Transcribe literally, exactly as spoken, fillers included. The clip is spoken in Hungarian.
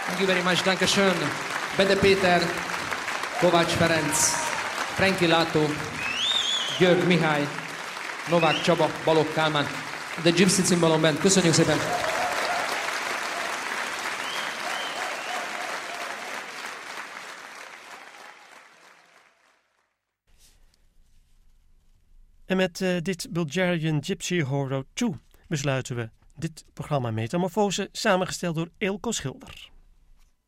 Thank you very much. Dankeschön. Bede Péter, Kovács Ferenc, Franki Látó, György Mihály, Novák Csaba, Balogh Kálmán, The Gypsy Cimbalom Band. Köszönjük szépen! En met uh, dit Bulgarian Gypsy Horror twee besluiten we dit programma Metamorfose, samengesteld door Eelco Schilder.